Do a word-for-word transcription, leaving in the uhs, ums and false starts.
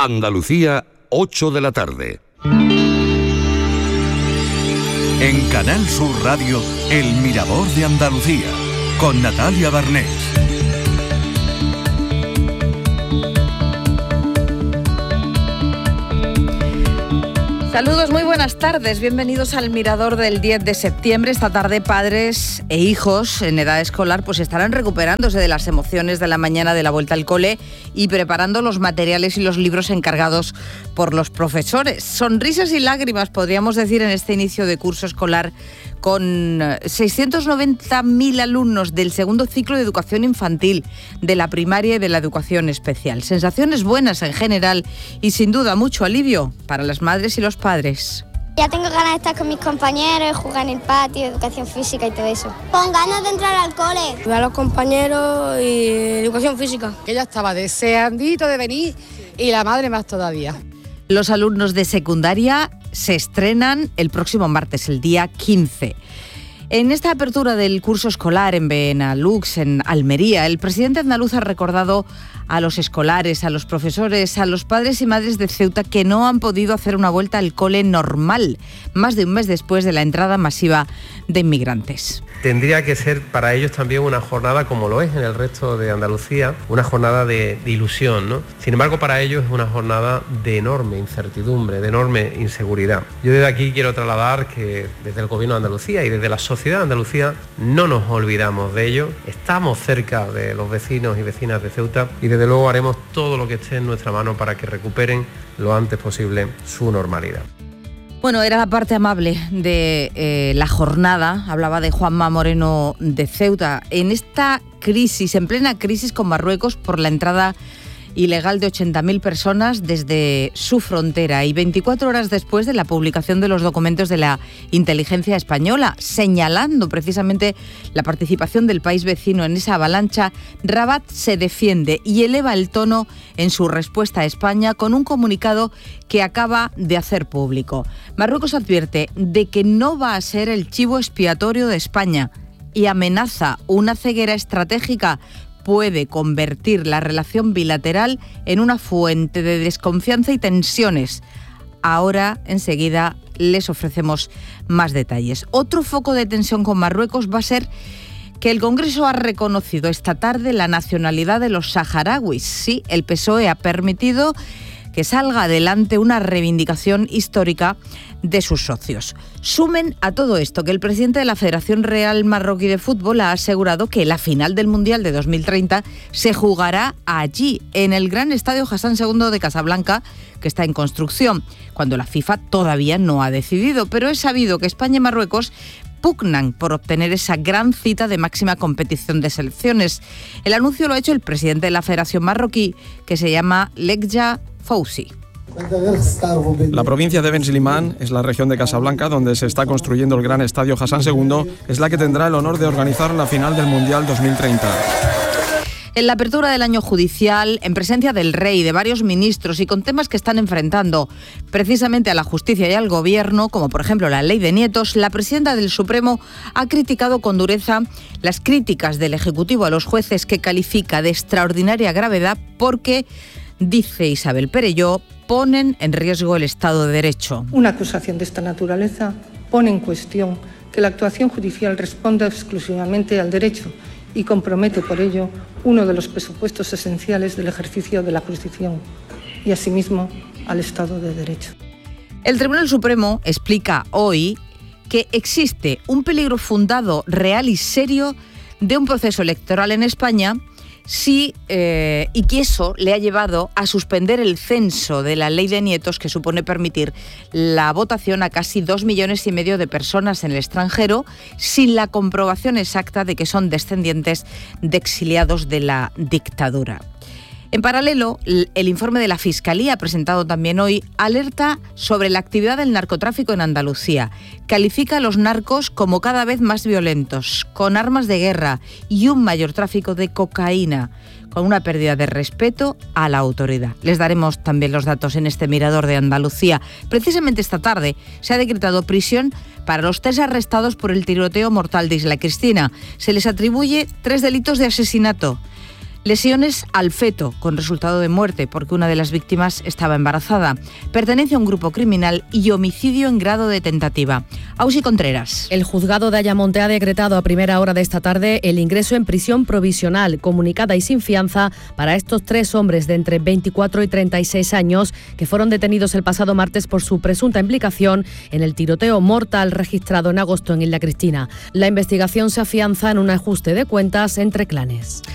Andalucía, ocho de la tarde. En Canal Sur Radio, El Mirador de Andalucía, con Natalia Barnés. Saludos, muy buenas tardes, bienvenidos al Mirador del diez de septiembre. Esta tarde padres e hijos en edad escolar pues estarán recuperándose de las emociones de la mañana de la vuelta al cole y preparando los materiales y los libros encargados por los profesores. Sonrisas y lágrimas, podríamos decir, en este inicio de curso escolar con seiscientos noventa mil alumnos del segundo ciclo de educación infantil, de la primaria y de la educación especial. Sensaciones buenas en general y sin duda mucho alivio para las madres y los padres. Ya tengo ganas de estar con mis compañeros, jugar en el patio, educación física y todo eso. Con ganas de entrar al cole. Ver a los compañeros y educación física. Ella estaba deseandito de venir y la madre más todavía. Los alumnos de secundaria se estrenan el próximo martes, el día quince. En esta apertura del curso escolar en Benalux, en Almería, el presidente andaluz ha recordado a los escolares, a los profesores, a los padres y madres de Ceuta que no han podido hacer una vuelta al cole normal, más de un mes después de la entrada masiva de inmigrantes. Tendría que ser para ellos también una jornada, como lo es en el resto de Andalucía, una jornada de, de ilusión, ¿no? Sin embargo, para ellos es una jornada de enorme incertidumbre, de enorme inseguridad. Yo desde aquí quiero trasladar que desde el Gobierno de Andalucía y desde la sociedad de Andalucía no nos olvidamos de ello, estamos cerca de los vecinos y vecinas de Ceuta y desde luego haremos todo lo que esté en nuestra mano para que recuperen lo antes posible su normalidad. Bueno, era la parte amable de eh, la jornada, hablaba de Juanma Moreno de Ceuta. En esta crisis, en plena crisis con Marruecos por la entrada ilegal de ochenta mil personas desde su frontera y veinticuatro horas después de la publicación de los documentos de la inteligencia española, señalando precisamente la participación del país vecino en esa avalancha, Rabat se defiende y eleva el tono en su respuesta a España con un comunicado que acaba de hacer público. Marruecos advierte de que no va a ser el chivo expiatorio de España y amenaza una ceguera estratégica puede convertir la relación bilateral en una fuente de desconfianza y tensiones. Ahora, enseguida, les ofrecemos más detalles. Otro foco de tensión con Marruecos va a ser que el Congreso ha reconocido esta tarde la nacionalidad de los saharauis. Sí, el P S O E ha permitido que salga adelante una reivindicación histórica de sus socios. Sumen a todo esto que el presidente de la Federación Real Marroquí de Fútbol ha asegurado que la final del Mundial de dos mil treinta se jugará allí, en el gran estadio Hassan segundo de Casablanca, que está en construcción, cuando la FIFA todavía no ha decidido. Pero es sabido que España y Marruecos pugnan por obtener esa gran cita de máxima competición de selecciones. El anuncio lo ha hecho el presidente de la Federación Marroquí, que se llama Lekja Fouzi. La provincia de Ben Slimán es la región de Casablanca donde se está construyendo el gran estadio Hassan segundo, es la que tendrá el honor de organizar la final del Mundial dos mil treinta. En la apertura del año judicial, en presencia del rey, de varios ministros y con temas que están enfrentando precisamente a la justicia y al gobierno, como por ejemplo la ley de nietos, la presidenta del Supremo ha criticado con dureza las críticas del Ejecutivo a los jueces que califica de extraordinaria gravedad porque, dice Isabel Perelló, ponen en riesgo el Estado de Derecho. Una acusación de esta naturaleza pone en cuestión que la actuación judicial responda exclusivamente al derecho y compromete por ello uno de los presupuestos esenciales del ejercicio de la justicia y asimismo al Estado de Derecho. El Tribunal Supremo explica hoy que existe un peligro fundado, real y serio de un proceso electoral en España sí, eh, y que eso le ha llevado a suspender el censo de la ley de nietos, que supone permitir la votación a casi dos millones y medio de personas en el extranjero sin la comprobación exacta de que son descendientes de exiliados de la dictadura. En paralelo, el informe de la Fiscalía, presentado también hoy, alerta sobre la actividad del narcotráfico en Andalucía. Califica a los narcos como cada vez más violentos, con armas de guerra y un mayor tráfico de cocaína, con una pérdida de respeto a la autoridad. Les daremos también los datos en este Mirador de Andalucía. Precisamente esta tarde se ha decretado prisión para los tres arrestados por el tiroteo mortal de Isla Cristina. Se les atribuye tres delitos de asesinato. Lesiones al feto, con resultado de muerte, porque una de las víctimas estaba embarazada. Pertenece a un grupo criminal y homicidio en grado de tentativa. Ausi Contreras. El juzgado de Ayamonte ha decretado a primera hora de esta tarde el ingreso en prisión provisional, comunicada y sin fianza, para estos tres hombres de entre veinticuatro y treinta y seis años que fueron detenidos el pasado martes por su presunta implicación en el tiroteo mortal registrado en agosto en Isla Cristina. La investigación se afianza en un ajuste de cuentas entre clanes.